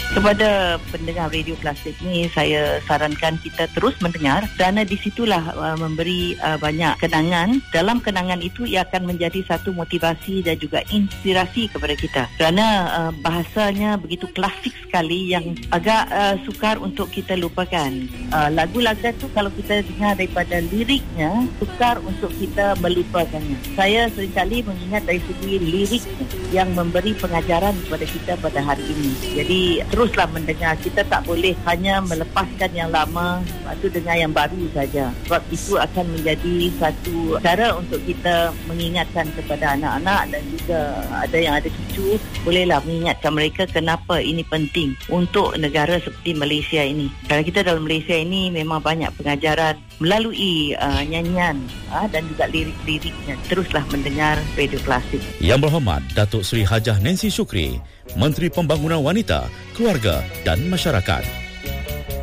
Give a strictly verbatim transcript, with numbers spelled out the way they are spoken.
Kepada pendengar Radio Klasik ni, saya sarankan kita terus mendengar kerana di situlah uh, memberi uh, banyak kenangan. Dalam kenangan itu ia akan menjadi satu motivasi dan juga inspirasi kepada kita. Kerana uh, bahasanya begitu klasik sekali yang agak uh, sukar untuk kita lupakan. Uh, lagu-lagu tu kalau kita dengar daripada liriknya, sukar untuk kita melupakannya. Saya seringkali mengingat dari segi liriknya yang memberi pengajaran kepada kita pada hari ini. Jadi teruslah mendengar. Kita tak boleh hanya melepaskan yang lama, lepas tu dengar yang baru saja. Sebab itu akan menjadi satu cara untuk kita mengingatkan kepada anak-anak dan juga ada yang ada cucu, bolehlah mengingatkan mereka kenapa ini penting untuk negara seperti Malaysia ini. Kalau kita dalam Malaysia ini memang banyak pengajaran melalui uh, nyanyian uh, dan juga lirik-liriknya. Teruslah mendengar Radio Klasik. Yang berhormat Datuk Seri Hajah Nancy Shukri, Menteri Pembangunan Wanita, Keluarga dan Masyarakat.